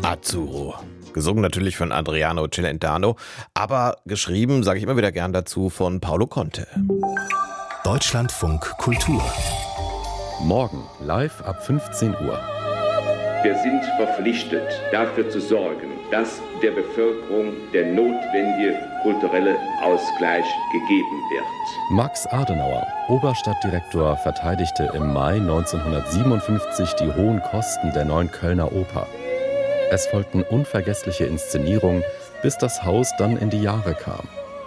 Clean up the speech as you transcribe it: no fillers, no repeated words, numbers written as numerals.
Azzurro. Gesungen natürlich von Adriano Celentano, aber geschrieben, sage ich immer wieder gern dazu, von Paolo Conte. Deutschlandfunk Kultur. Morgen live ab 15 Uhr. Wir sind verpflichtet, dafür zu sorgen, dass der Bevölkerung der notwendige kulturelle Ausgleich gegeben wird. Max Adenauer, Oberstadtdirektor, verteidigte im Mai 1957 die hohen Kosten der neuen Kölner Oper. Es folgten unvergessliche Inszenierungen, bis das Haus dann in die Jahre kam.